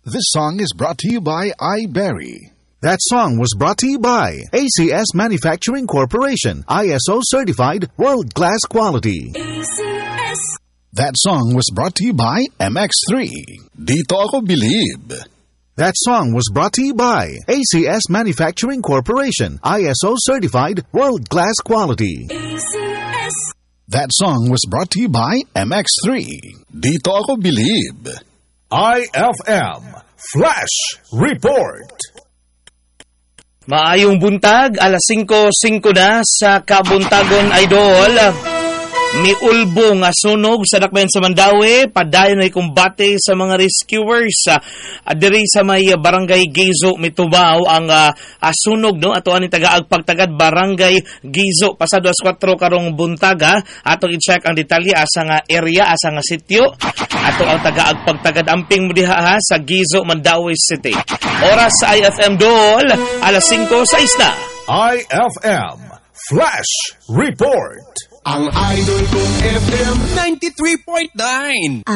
This song is brought to you by iBerry. That song was brought to you by ACS Manufacturing Corporation, ISO certified, world-class quality. ACS. That song was brought to you by MX3. Dito ako believe. That song was brought to you by ACS Manufacturing Corporation, ISO certified, world-class quality. ACS. That song was brought to you by MX3. Dito ako believe. IFM Flash Report. Maayong buntag, alas 5:05 na sa Kabuntagon Idol. Miulbo nga sunog sa dakbayan sa Mandawi, padayon ay kumbate sa mga rescuers. Diri sa may barangay Gizo, Mitubao ang sunog, no? Ato ani taga-agpagtagad barangay Gizo pasado as 4 karong buntaga. Atong i-check ang detalye asa nga area, asa nga sitio. Ato ang taga-agpagtagad amping mo diha sa Gizo, Mandawi City. Oras sa IFM Dol, alas 5:06 na. IFM Flash Report. Ang idol kong FM 93.9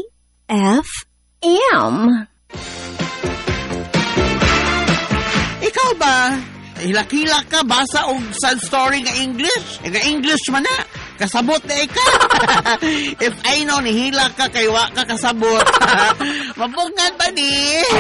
IFM. Ikaw ba? Hilak-hilak ka basa og sad story nga English? Nga English man na. Kasabot na ikaw. If I know nihilak ka kay wa ka kasabot. Mabungan ba ni?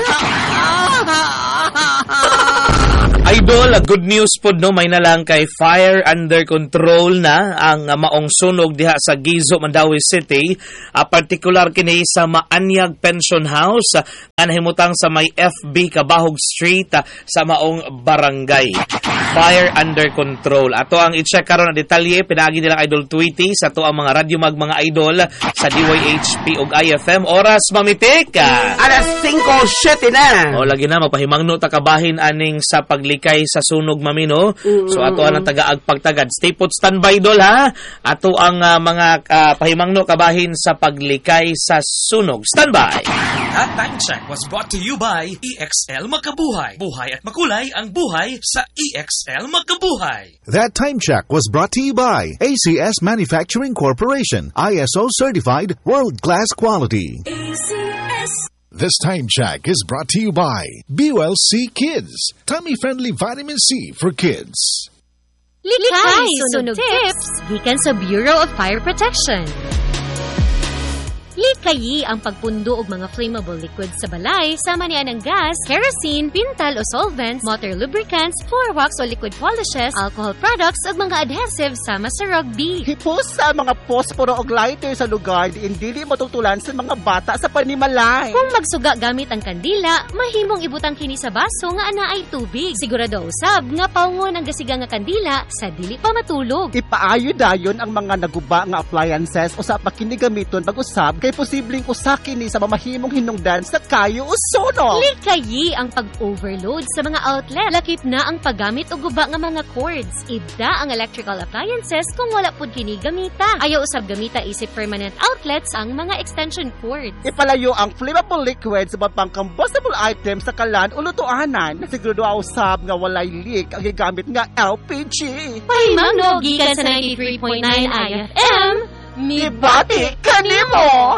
Idol, good news po, no, may nalang kay fire under control na ang maong sunog diha sa Gizo, Mandawi City, particular kini sa Maanyag Pension House, nahimutang sa may FB Kabahog Street sa maong barangay. Fire under control. Ato ang i-check karon na detalye, pinaagi nilang Idol Tweety sa to ang mga radyo mga idol sa DYHP ug IFM. Oras mamitik. Alas 5:07 na. O lagi na magpahimangno ta kabahin aning sa paglikay sa sunog mamino. So ato ang taga-agpagtagad. Stay put standby dol ha. Ato ang mga pahimangno kabahin sa paglikay sa sunog. Standby. That time check was brought to you by EXL Makabuhay. Buhay at makulay ang buhay sa EXL Makabuhay. That time check was brought to you by ACS Manufacturing Corporation, ISO certified, world-class quality. ACS. This time check is brought to you by BULC Kids, tummy-friendly vitamin C for kids. Likay sunog tips gikan sa Bureau of Fire Protection. Likayi ang pagpundo og mga flammable liquids sa balay sama niya ng gas, kerosene, pintal o solvents, motor lubricants, floor wax o liquid polishes, alcohol products ug mga adhesives sama sa rugby. Hipos sa mga posporo og lighter sa lugar hindi matutulan sa mga bata sa panimalay. Kung magsuga gamit ang kandila, mahimong ibutang kini sa baso nga ana ay tubig. Sigurado usab nga paungon ang gasiga nga kandila sa dili pa matulog. Ipaayo dayon ang mga naguba nga appliances o sa pakinigamiton pag-usab kay posibleng usakin ni sa mamahimong hinungdan sa kayo o sunog. Likayi ang pag-overload sa mga outlet. Lakip na ang paggamit o guba nga mga cords. Ibda ang electrical appliances kung wala pud kini gamita. Ayaw usab gamita isip permanent outlets ang mga extension cords. Ipalayo ang flammable liquids sa mga combustible items sa kalan o lutuanan. Sigurado usab nga walay leak ang gigamit nga LPG. Pahimangno gikan sa 93.9 IFM. Mibati kanimo!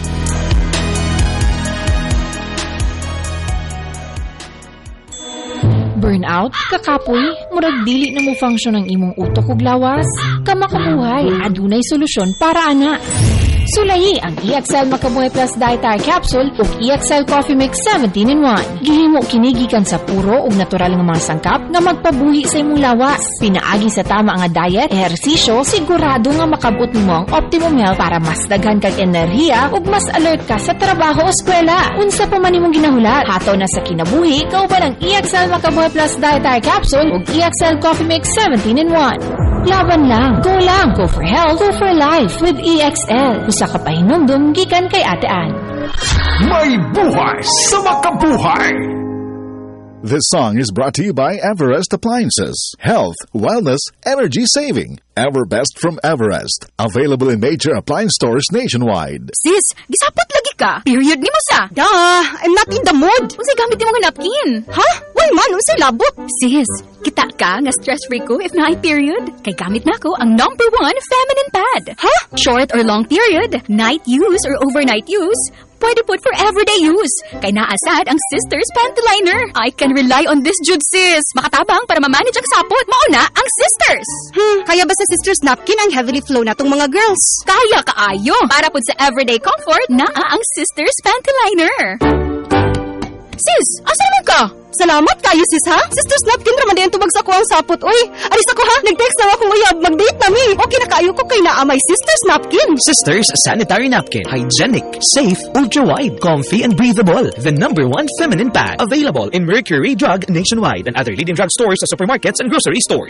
Burnout, kakapoy, murag dili na mo function ang imong utok ug lawas. Kamakabuhay, adunay solusyon para ana. Sulayi ang EXL Makabuhay Plus Dietary Capsule ug EXL Coffee Mix 17-in-1. Gihimo kini gikan sa puro ug natural nga mga sangkap nga magpabuhi sa imong lawas. Pinaagi sa tama nga diet, ehersisyo, sigurado nga makabot nimo ang optimum health para mas daghan kag enerhiya ug mas alert ka sa trabaho o eskwela. Unsa pa man imong ginahulat, hataw na sa kinabuhi, kauban ang EXL Makabuhay Plus Dietary Capsule ug EXL Coffee Mix 17-in-1. Laban lang, go for health, go for life with EXL. Usa ka pahinumdum gikan kay Ate Ann. May buhay sa makabuhay. This song is brought to you by Everest Appliances. Health, wellness, energy saving. Everbest from Everest. Available in major appliance stores nationwide. Sis, gisapot lagi ka. Period ni mo sa. I'm not in the mood. Unsay gamit mo nga napkin? Ha? Why man, unsay labot? Sis, kita ka nga stress-free ko if na period. Kay gamit na ko ang #1 feminine pad. Ha? Short or long period, night use or overnight use, pwede pud for everyday use. Kay naasad ang Sisters Panty Liner. I can rely on this jud sis. Makatabang para ma-manage ang sapot. Mauna ang Sisters. Kaya ba sa Sisters napkin ang heavily flow na tong mga girls? Kaya kaayo. Para pud sa everyday comfort, naa ang Sisters Panty Liner. Sis, asa naman ka? Salamat kayo sis ha? Sisters napkin raman din tubag sa ko ang sapot. Uy, aris ako ha? Nag-text na akong uyab. Mag-date na mi. Okay na kayo ko kay naamay Sisters napkin. Sisters Sanitary Napkin. Hygienic, safe, ultra-wide, comfy, and breathable. The #1 feminine pad. Available in Mercury Drug nationwide and other leading drug stores, supermarkets, and grocery stores.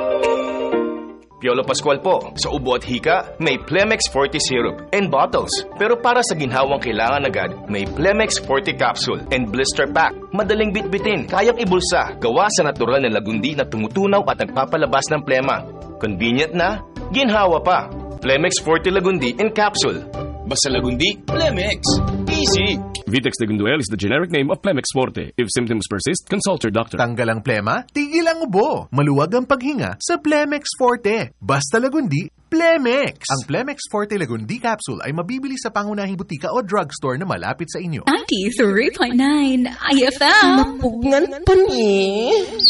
Piolo Pascual po. Sa ubo at hika, may Plemex Forte Syrup and bottles. Pero para sa ginhawang kailangan agad, may Plemex Forte Capsule and Blister Pack. Madaling bitbitin, kayang ibulsa. Gawa sa natural na lagundi na tumutunaw at nagpapalabas ng plema. Convenient na, ginhawa pa. Plemex Forte Lagundi in Capsule. Basta lagundi, Plemex. Easy. Vitex Lagunduel is the generic name of Plemex Forte. If symptoms persist, consult your doctor. Tanggal ang plema, tigil ang ubo. Maluwag ang paghinga sa Plemex Forte. Basta lagundi, Plemex. Ang Plemex Forte Lagundi Capsule ay mabibili sa pangunahing butika o drugstore na malapit sa inyo. 93.9 IFM. Mapugngan pa ni.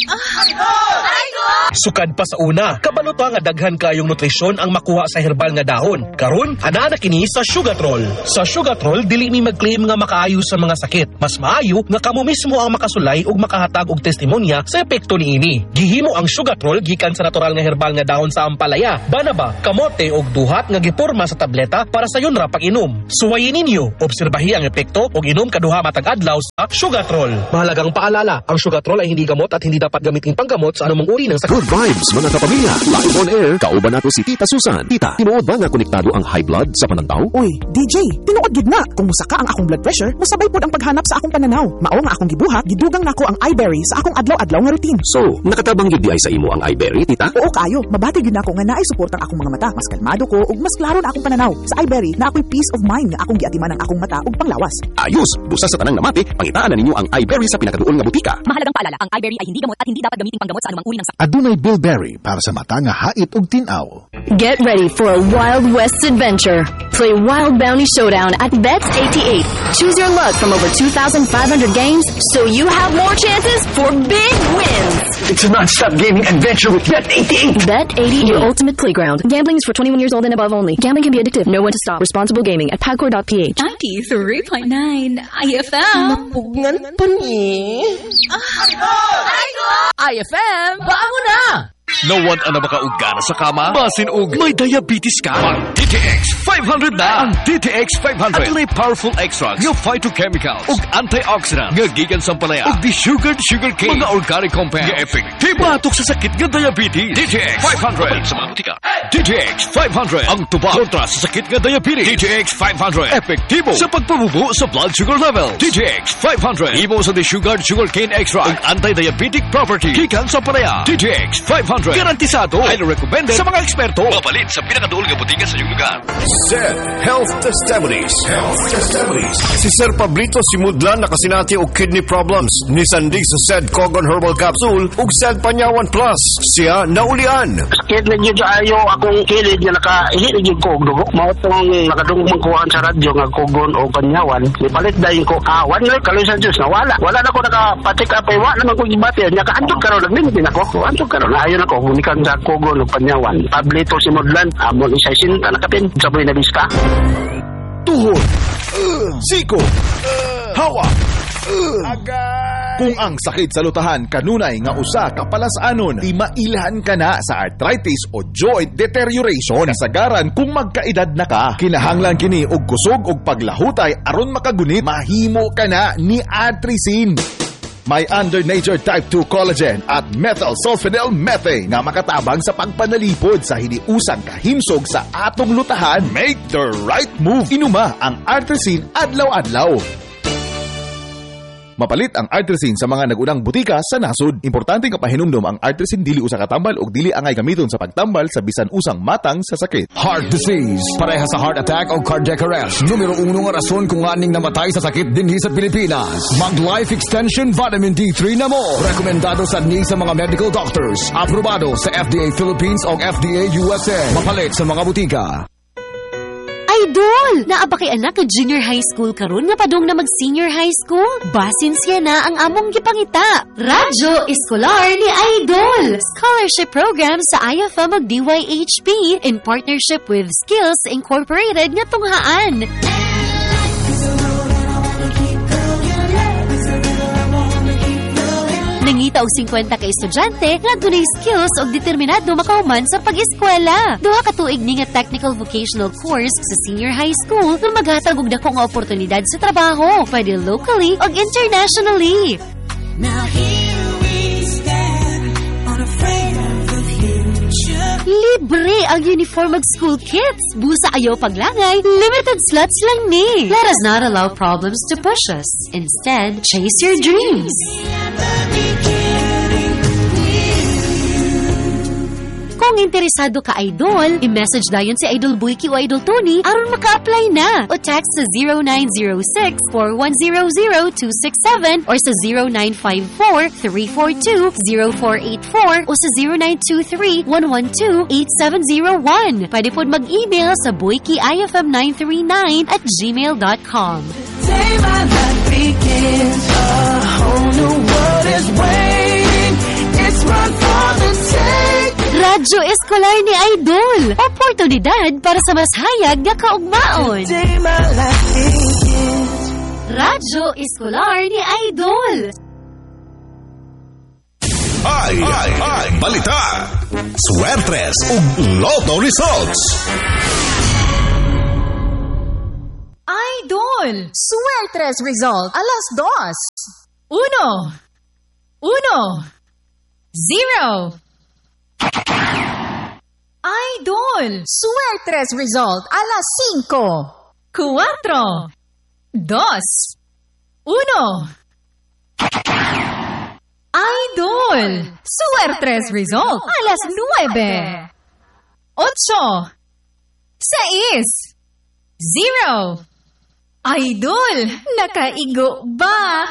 Sukad pa sa una, kabaluto nga daghan kayong nutrisyon ang makuha sa herbal nga dahon. Karon, ana na kini sa Sugatrol. Sa Sugatrol, dili mi mag-claim nga makaayo sa mga sakit. Mas maayo nga kamo mismo ang makasulay ug makahatag og testimonya sa epekto niini. Gihimo ang Sugatrol gikan sa natural nga herbal nga dahon sa ampalaya, banaba, kamote og duhat nga giporma sa tableta para sa yon ra pag-inom. Suwayin ninyo, obserbahi ang epekto og inom kaduha matag adlaw sa Sugatrol. Mahalagang paalala, ang Sugatrol ay hindi gamot at hindi dapat gamitin panggamot sa anumang uri ng sakit. Good vibes mga kapamilya. Live on air, kauban nato si Tita Susan. Tita, tinuod ba nga konektado ang high blood sa pananaw? Uy, DJ, tinuod gid na. Kung musaka ang akong blood pressure, musabay pod ang paghanap sa akong pananaw. Mao nga akong gibuhat, gidugang nako ang iBerry sa akong adlaw-adlaw nga routine. So, nakatabang gid di ay sa imo ang iBerry, Tita? Oo kayo, mabati gid nako nga naay suporta ang akong mga mata. Mas kalmado ko ug mas klaro na akong pananaw. Sa iBerry, na ako'y peace of mind nga akong giatiman ang akong mata ug panglawas. Ayos, busa sa tanang namati, pangitaan na ninyo ang iBerry sa pinakaduol nga butika. Mahalagang paalala, ang iBerry ay hindi gamot at hindi dapat gamitin panggamot sa anumang uri ng sakit. Adunay Bilberry para sa mata nga hait ug tinaw. Get ready for a Wild West adventure. Play Wild Bounty Showdown at Bet88. Choose your luck from over 2,500 games so you have more chances for big wins. It's a non-stop gaming adventure with Bet88. Bet88, your ultimate playground. Gambling is for 21 years old and above only. Gambling can be addictive. Know when to stop. Responsible gaming at Pagcor.ph. 93.9 IFM. Mapugngan pa ni. IFM, bago na! Nawan ang makaugana sa kama, basin og may diabetes ka. Ang DTX 500 na! Ang DTX 500 adunay powerful extracts nga phytochemicals ug antioxidants nga gikan sa palaya ug desugared sugarcane mga organic compounds nga epektibo batok sa sakit nga diabetes. DTX 500 sa mga butika. DTX 500 ang tubag kontra sa sakit nga diabetes. DTX 500 epektibo sa pagpabubo sa blood sugar level. DTX 500 imo sa desugared sugarcane extract ug anti-diabetic property gikan sa palaya. DTX 500 garantisado. Highly recommended sa mga eksperto. Mapalit sa pinakaduol nga butika sa iyong lugar. SED Health Testimonies. Health Testimonies. Si Sir Pablito Simudlan nakasinati og kidney problems. Nisandig sa SED Cogon Herbal Capsule ug SED Panyawan Plus. Siya naulian. Sakit na dyan ayo akong kilid nga nakahilig ko og dugo. Mao tong nakadungog kuhaan sa radyo nga Cogon o Panyawan. Ipalit dayon ko. One week kaloy sa Diyos nawala. Wala na ko nakapatik up ay wa naman ko gibati. Nakaantog karon naglimit ako. Antog karon ayo na ko hunikan sa Cogon o Panyawan. Pablito Simudlan amon isa sinta nakapin sa buhay na biska. Tuhod, siko, hawa, kung ang sakit sa lutahan kanunay nga usa ka palasanon, di mailhan ka na sa arthritis o joint deterioration. Kasagaran kung magkaedad na ka, kinahanglan kini og kusog og paglahutay aron makagunit, mahimo ka na ni Atricin. May under nature type 2 collagen at methyl sulfonyl methane nga makatabang sa pagpanalipod sa hiniusang kahimsog sa atong lutahan. Make the right move. Inuma ang Artresin adlaw-adlaw. Mapalit ang Artresin sa mga nagunang butika sa nasod. Importante nga pahinumdom ang Artresin dili usa ka tambal ug dili angay gamiton sa pagtambal sa bisan usang matang sa sakit. Heart disease, pareha sa heart attack o cardiac arrest. Numero 1 nga rason kung aning namatay sa sakit dinhi sa Pilipinas. Mag Life Extension Vitamin D3 na mo. Rekomendado sa ni sa mga medical doctors. Aprobado sa FDA Philippines o FDA USA. Mapalit sa mga butika. Ay Idol! Naaba kay anak ka junior high school karon nga padung na mag-senior high school. Basin siya na ang among gipangita. Radyo Escolar ni Idol! Scholarship program sa IFM ug DYHP in partnership with Skills Incorporated nga tunghaan. Nangita og 50 ka estudyante nga dunay skills og determinado makahuman sa pag-eskwela. Duha ka tuig ni nga technical vocational course sa senior high school nga maghatag og dako nga oportunidad sa trabaho, pwede locally og internationally. Now here we stand, unafraid of the future. Libre ang uniform ag school kits. Busa ayaw paglangay, limited slots lang ni. Let us not allow problems to push us. Instead, chase your dreams. Kung interesado ka, Idol, i-message dayon si Idol Buiki o Idol Tony aron maka-apply na o text sa 0906-4100-267 or sa 0954-342-0484 o sa 0923-112-8701. Pwede po mag-email sa buikiifm939@gmail.com. Day my life begins, a whole new world is waiting. It's run for the take. Radyo Escolar ni Idol. Oportunidad para sa mas hayag nga kaugmaon. Radyo Escolar ni Idol. Ay, balita. Swertres ug Lotto results. Idol! Suertres result, alas 2. 1, 0. Idol! Suertres result, alas 5. 4, 2, 1. Idol! Suertres result, alas 9. 8, 6, 0. Idol! Nakaigo ba?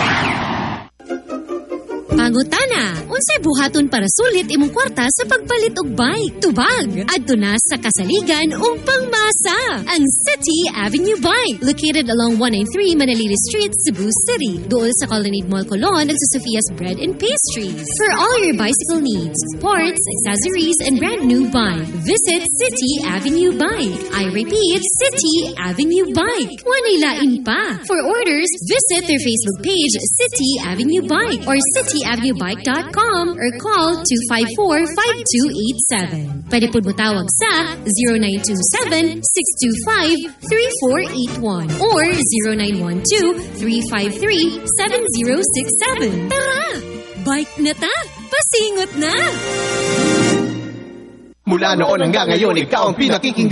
Pangutana, unsay buhaton para sulit imong kwarta sa pagpalit og bike? Tubag, adto na sa kasaligan o pangmasa. Ang City Avenue Bike, located along 193 Manalili Street, Cebu City. Dool sa Colonnade Mall Colon ug sa Sophia's Bread and Pastries. For all your bicycle needs, parts, accessories, and brand new bike, visit City Avenue Bike. I repeat, City Avenue Bike. Wanilain pa. For orders, visit their Facebook page, City Avenue Bike, or cityavenuebike.com or call 254-5287. Pwede po mo tawag sa 0927-625-3481 or 0912-353-7067. Tara! Bike na ta! Pasingot na! Mula noon hanggang ngayon, ikaw ang pinakikinggan.